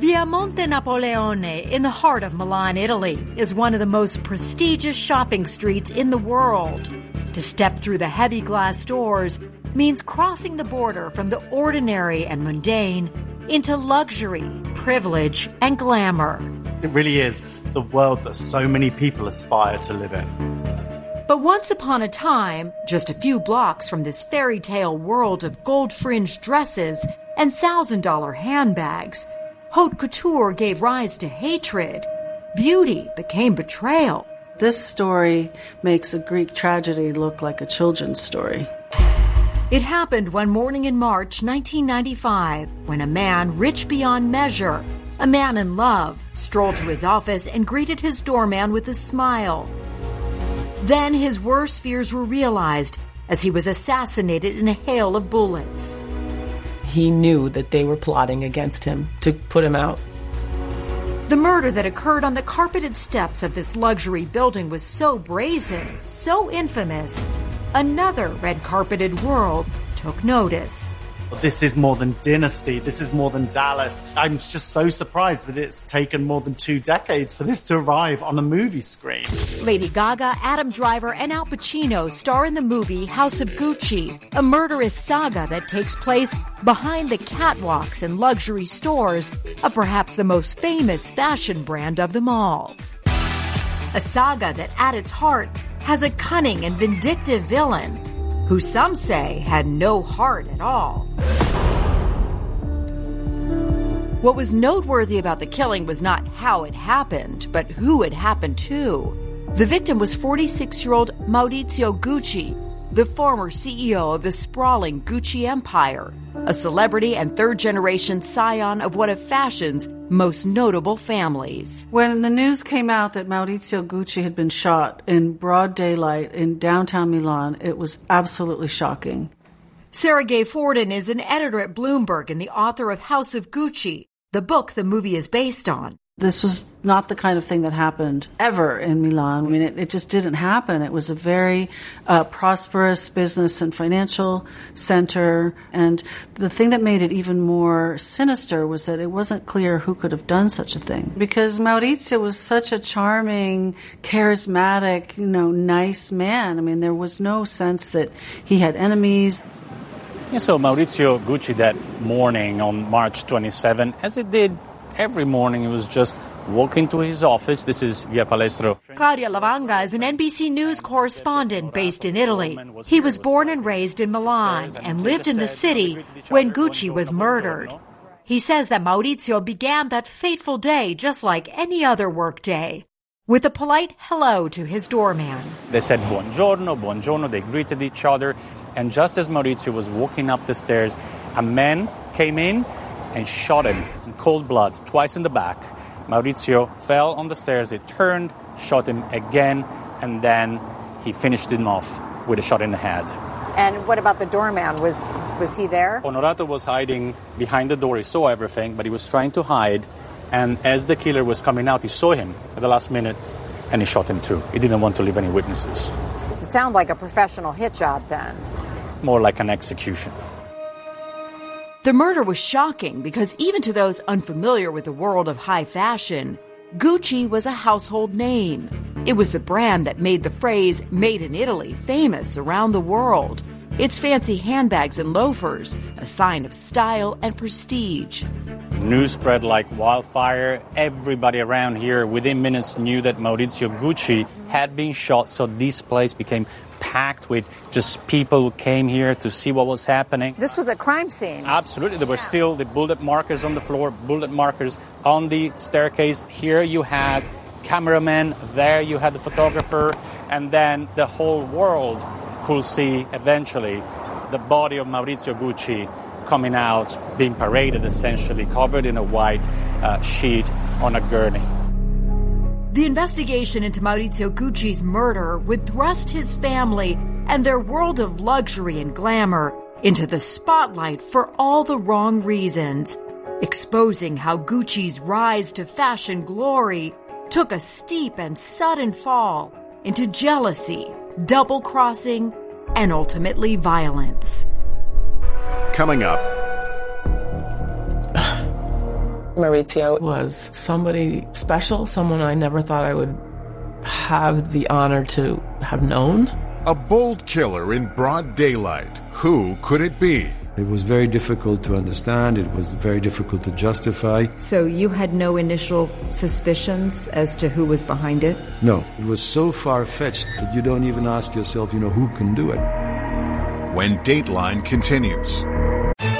Via Monte Napoleone, in the heart of Milan, Italy, is one of the most prestigious shopping streets in the world. To step through the heavy glass doors means crossing the border from the ordinary and mundane into luxury, privilege, and glamour. It really is the world that so many people aspire to live in. But once upon a time, just a few blocks from this fairy tale world of gold-fringed dresses and $1,000 handbags, haute couture gave rise to hatred. Beauty became betrayal. This story makes a Greek tragedy look like a children's story. It happened one morning in March 1995 when a man rich beyond measure, a man in love, strolled to his office and greeted his doorman with a smile. Then his worst fears were realized as he was assassinated in a hail of bullets. He knew that they were plotting against him to put him out. The murder that occurred on the carpeted steps of this luxury building was so brazen, so infamous, another red-carpeted world took notice. This is more than Dynasty. This is more than Dallas. I'm just so surprised that it's taken more than 2 decades for this to arrive on a movie screen. Lady Gaga, Adam Driver, and Al Pacino star in the movie House of Gucci, a murderous saga that takes place behind the catwalks and luxury stores of perhaps the most famous fashion brand of them all. A saga that at its heart has a cunning and vindictive villain who some say had no heart at all. What was noteworthy about the killing was not how it happened, but who it happened to. The victim was 46-year-old Maurizio Gucci, the former CEO of the sprawling Gucci empire, a celebrity and third-generation scion of one of fashion's most notable families. When the news came out that Maurizio Gucci had been shot in broad daylight in downtown Milan, it was absolutely shocking. Sarah Gay Forden is an editor at Bloomberg and the author of House of Gucci, the book the movie is based on. This was not the kind of thing that happened ever in Milan. I mean, it just didn't happen. It was a very prosperous business and financial center. And the thing that made it even more sinister was that it wasn't clear who could have done such a thing. Because Maurizio was such a charming, charismatic, nice man. I mean, there was no sense that he had enemies. Yeah, so Maurizio Gucci that morning on March 27, as it did every morning, he was just walking to his office. This is Via Palestro. Claudia Lavanga is an NBC News correspondent based in Italy. He was born and raised in Milan and lived in the city when Gucci was murdered. He says that Maurizio began that fateful day just like any other work day, with a polite hello to his doorman. They said buongiorno, buongiorno. They greeted each other. And just as Maurizio was walking up the stairs, a man came in and shot him in cold blood, twice in the back. Maurizio fell on the stairs, he turned, shot him again, and then he finished him off with a shot in the head. And what about the doorman? Was he there? Onorato was hiding behind the door. He saw everything, but he was trying to hide. And as the killer was coming out, he saw him at the last minute, and he shot him too. He didn't want to leave any witnesses. It sounded like a professional hit job then. More like an execution. The murder was shocking because even to those unfamiliar with the world of high fashion, Gucci was a household name. It was the brand that made the phrase "made in Italy" famous around the world. Its fancy handbags and loafers, a sign of style and prestige. News spread like wildfire. Everybody around here within minutes knew that Maurizio Gucci had been shot, so this place became packed with just people who came here to see what was happening. This was a crime scene. Absolutely. There were still the bullet markers on the floor, bullet markers on the staircase. Here you had cameramen, there you had the photographer, and then the whole world could see eventually the body of Maurizio Gucci coming out, being paraded essentially, covered in a white sheet on a gurney. The investigation into Maurizio Gucci's murder would thrust his family and their world of luxury and glamour into the spotlight for all the wrong reasons, exposing how Gucci's rise to fashion glory took a steep and sudden fall into jealousy, double-crossing, and ultimately violence. Coming up, Maurizio was somebody special, someone I never thought I would have the honor to have known. A bold killer in broad daylight. Who could it be? It was very difficult to understand. It was very difficult to justify. So you had no initial suspicions as to who was behind it? No. It was so far-fetched that you don't even ask yourself, who can do it? When Dateline continues.